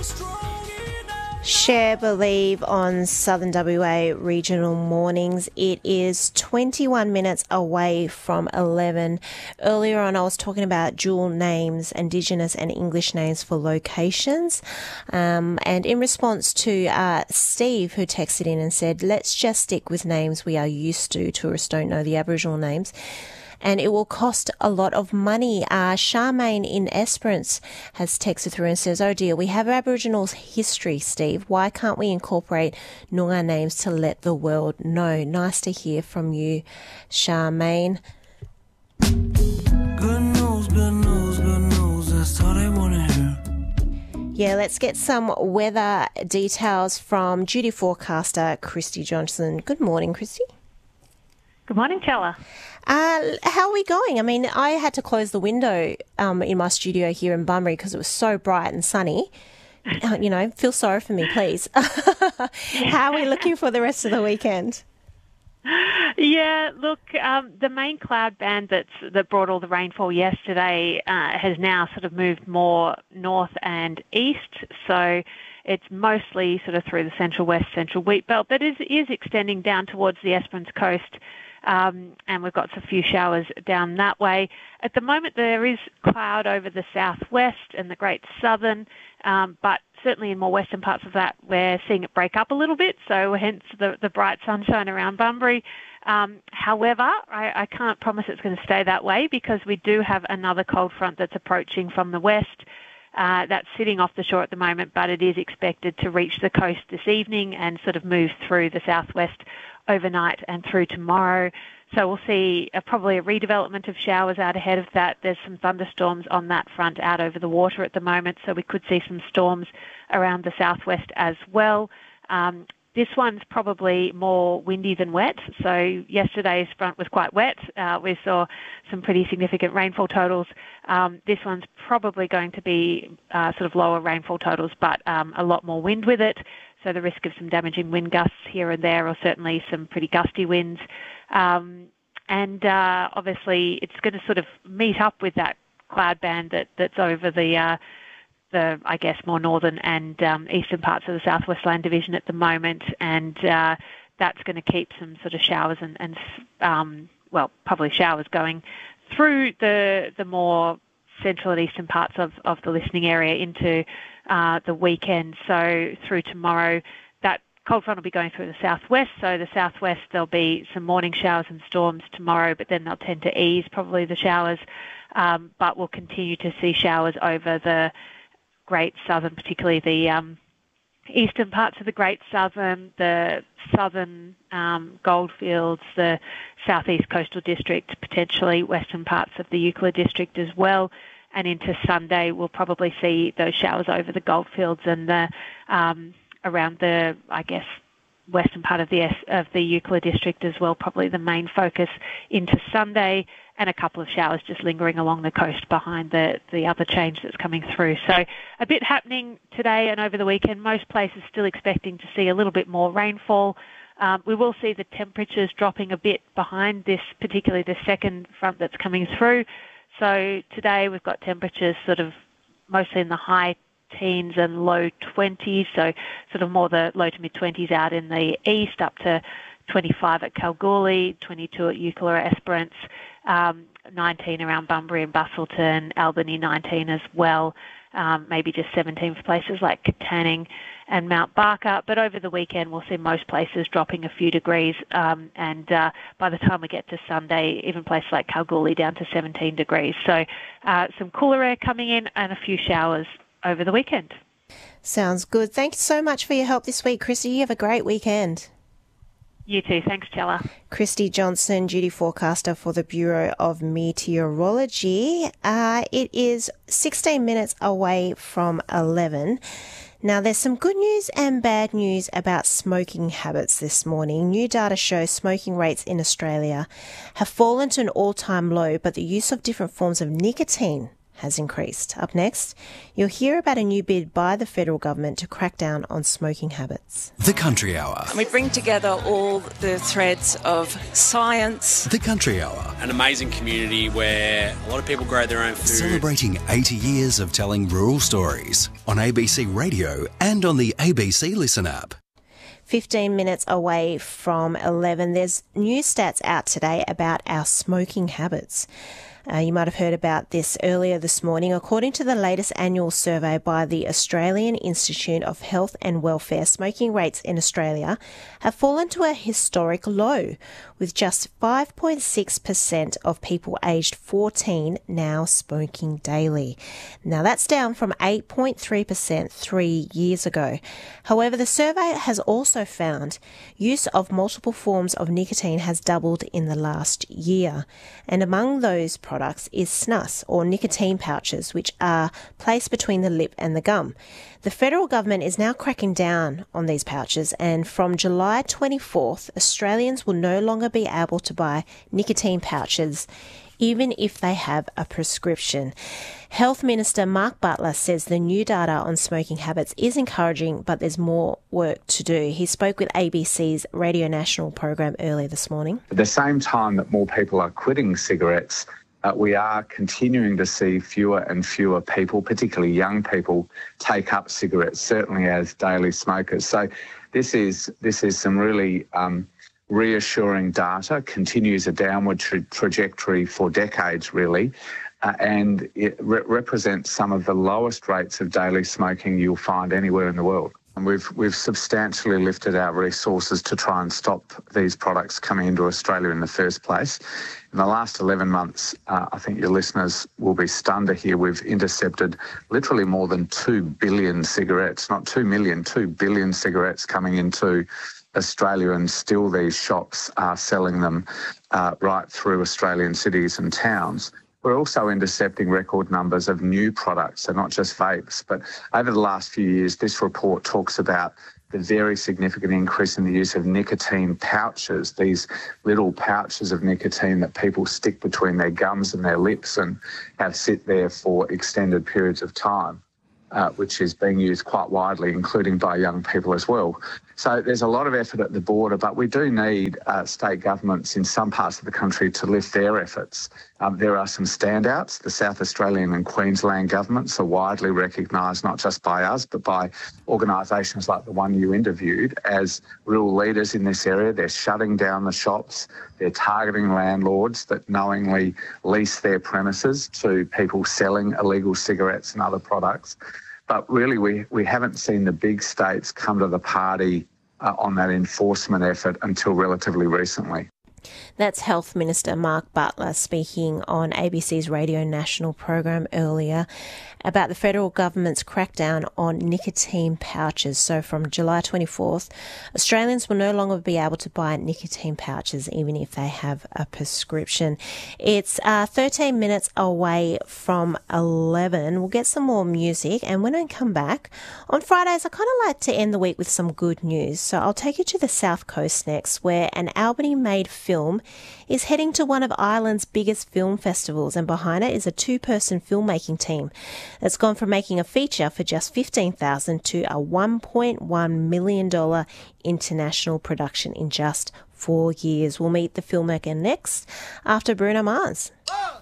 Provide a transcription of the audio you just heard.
Share Believe on Southern WA Regional Mornings. It is 21 minutes away from 11. Earlier on, I was talking about dual names, Indigenous and English names for locations. And in response to Steve, who texted in and said, let's just stick with names we are used to. Tourists don't know the Aboriginal names. And it will cost a lot of money. Charmaine in Esperance has texted through and says, oh dear, we have Aboriginal history, Steve. Why can't we incorporate Noongar names to let the world know? Nice to hear from you, Charmaine. Good news, good news, good news. That's all they want to hear. Yeah, let's get some weather details from duty forecaster Christy Johnson. Good morning, Christy. Good morning, Chella. How are we going? I mean, I had to close the window in my studio here in Bunbury because it was so bright and sunny. Feel sorry for me, please. How are we looking for the rest of the weekend? Yeah, look, the main cloud band that brought all the rainfall yesterday has now sort of moved more north and east. So it's mostly sort of through the central west, central wheat belt, but is extending down towards the Esperance coast. And we've got a few showers down that way. At the moment, there is cloud over the southwest and the Great Southern, but certainly in more western parts of that, we're seeing it break up a little bit, so hence the bright sunshine around Bunbury. However, I can't promise it's going to stay that way because we do have another cold front that's approaching from the west. That's sitting off the shore at the moment, but it is expected to reach the coast this evening and sort of move through the southwest overnight and through tomorrow. So we'll see probably a redevelopment of showers out ahead of that. There's some thunderstorms on that front out over the water at the moment, so we could see some storms around the southwest as well. This one's probably more windy than wet. So yesterday's front was quite wet. We saw some pretty significant rainfall totals. This one's probably going to be sort of lower rainfall totals, but a lot more wind with it. So the risk of some damaging wind gusts here and there, or certainly some pretty gusty winds. And obviously it's going to sort of meet up with that cloud band that's over the I guess, more northern and eastern parts of the Southwest Land Division at the moment, and that's going to keep some sort of showers and probably showers going through the more central and eastern parts of the listening area into the weekend. So through tomorrow, that cold front will be going through the southwest. So the southwest, there'll be some morning showers and storms tomorrow, but then they'll tend to ease, probably the showers, but we'll continue to see showers over the Great Southern, particularly the eastern parts of the Great Southern, the southern goldfields, the southeast coastal district, potentially western parts of the Euclid district as well. And into Sunday, we'll probably see those showers over the goldfields and the around the, I guess, western part of the Euclid district as well, probably the main focus into Sunday, and a couple of showers just lingering along the coast behind the other change that's coming through. So a bit happening today and over the weekend. Most places still expecting to see a little bit more rainfall. We will see the temperatures dropping a bit behind this, particularly the second front that's coming through. So today we've got temperatures sort of mostly in the high teens and low 20s, so sort of more the low to mid-20s out in the east, up to 25 at Kalgoorlie, 22 at Eucla, Esperance, 19 around Bunbury and Busselton, Albany 19 as well, maybe just 17 for places like Katanning and Mount Barker. But over the weekend, we'll see most places dropping a few degrees, and by the time we get to Sunday, even places like Kalgoorlie down to 17 degrees. So some cooler air coming in and a few showers over the weekend. Sounds good. Thanks so much for your help this week, Christy. You have a great weekend. You too. Thanks, Chella. Christy Johnson, duty forecaster for the Bureau of Meteorology. It is 16 minutes away from 11. Now, there's some good news and bad news about smoking habits this morning. New data shows smoking rates in Australia have fallen to an all-time low, but the use of different forms of nicotine has increased. Up next, you'll hear about a new bid by the federal government to crack down on smoking habits. The Country Hour. We bring together all the threads of science. The Country Hour. An amazing community where a lot of people grow their own food. Celebrating 80 years of telling rural stories on ABC Radio and on the ABC Listen app. 15 minutes away from 11, there's new stats out today about our smoking habits. You might have heard about this earlier this morning. According to the latest annual survey by the Australian Institute of Health and Welfare, smoking rates in Australia have fallen to a historic low, with just 5.6% of people aged 14 now smoking daily. Now, that's down from 8.3% 3 years ago. However, the survey has also found use of multiple forms of nicotine has doubled in the last year. And among those products is snus, or nicotine pouches, which are placed between the lip and the gum. The federal government is now cracking down on these pouches, and from July 24th, Australians will no longer be able to buy nicotine pouches even if they have a prescription. Health Minister Mark Butler says the new data on smoking habits is encouraging, but there's more work to do. He spoke with ABC's Radio National program earlier this morning. At the same time that more people are quitting cigarettes, we are continuing to see fewer and fewer people, particularly young people, take up cigarettes, certainly as daily smokers. So this is some really reassuring data, continues a downward trajectory for decades, really, and it represents some of the lowest rates of daily smoking you'll find anywhere in the world. And we've substantially lifted our resources to try and stop these products coming into Australia in the first place. In the last 11 months, I think your listeners will be stunned to hear we've intercepted literally more than 2 billion cigarettes, not 2 million, 2 billion cigarettes coming into Australia, and still these shops are selling them right through Australian cities and towns. We're also intercepting record numbers of new products, so not just vapes. But over the last few years, this report talks about the very significant increase in the use of nicotine pouches, these little pouches of nicotine that people stick between their gums and their lips and have sit there for extended periods of time, which is being used quite widely, including by young people as well. So there's a lot of effort at the border, but we do need state governments in some parts of the country to lift their efforts. There are some standouts. The South Australian and Queensland governments are widely recognised, not just by us, but by organisations like the one you interviewed, as real leaders in this area. They're shutting down the shops. They're targeting landlords that knowingly lease their premises to people selling illegal cigarettes and other products. But really, we haven't seen the big states come to the party on that enforcement effort until relatively recently. That's Health Minister Mark Butler speaking on ABC's Radio National program earlier about the federal government's crackdown on nicotine pouches. So from July 24th, Australians will no longer be able to buy nicotine pouches even if they have a prescription. It's 13 minutes away from 11. We'll get some more music, and when I come back, on Fridays I kind of like to end the week with some good news. So I'll take you to the South Coast next, where an Albany-made film is heading to one of Ireland's biggest film festivals, and behind it is a two-person filmmaking team that's gone from making a feature for just $15,000 to a $1.1 million international production in just 4 years. We'll meet the filmmaker next after Bruno Mars.